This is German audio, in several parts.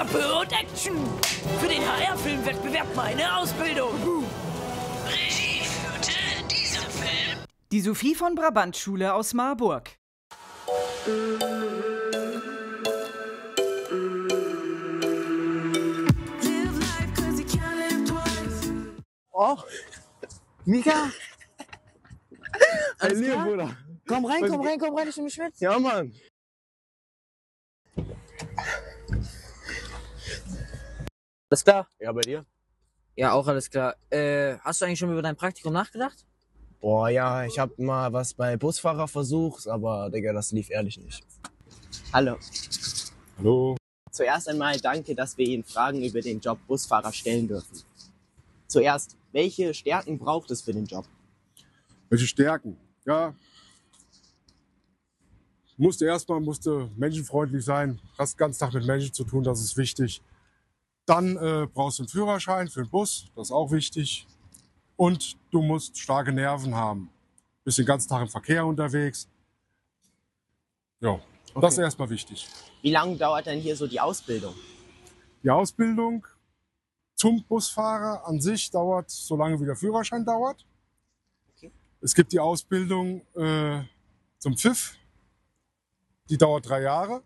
Klappe und Action! Für den HR-Filmwettbewerb meine Ausbildung! Regie führte in diesem Film die Sophie von Brabant Schule aus Marburg. Oh, Mika! Alles Lieber klar? Bruder. Komm rein, ich bin schwitzt. Ja, Mann. Alles klar? Ja, bei dir? Ja, auch alles klar. Hast du eigentlich schon über dein Praktikum nachgedacht? Boah, ja, ich hab mal was bei Busfahrer versucht, aber Digga, das lief ehrlich nicht. Hallo. Hallo. Zuerst einmal danke, dass wir Ihnen Fragen über den Job Busfahrer stellen dürfen. Zuerst, welche Stärken braucht es für den Job? Welche Stärken? Ja, musste menschenfreundlich sein, hast den ganzen Tag mit Menschen zu tun, das ist wichtig. Dann brauchst du einen Führerschein für den Bus, das ist auch wichtig. Und du musst starke Nerven haben. Bist den ganzen Tag im Verkehr unterwegs. Ja, das ist erstmal wichtig. Wie lange dauert denn hier so die Ausbildung? Die Ausbildung zum Busfahrer an sich dauert so lange, wie der Führerschein dauert. Okay. Es gibt die Ausbildung zum Pfiff. Die dauert 3 Jahre.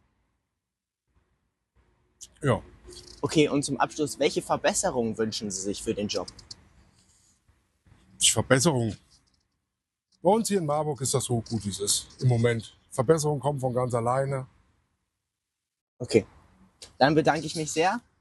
Ja. Okay, und zum Abschluss, welche Verbesserungen wünschen Sie sich für den Job? Die Verbesserung. Bei uns hier in Marburg ist das so gut, wie es ist im Moment. Verbesserungen kommen von ganz alleine. Okay, dann bedanke ich mich sehr